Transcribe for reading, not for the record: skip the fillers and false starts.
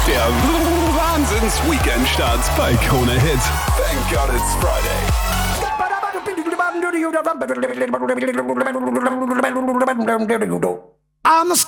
Der Wahnsinns-Weekend-Start bei Krone Hit. Thank God it's Friday. I'm a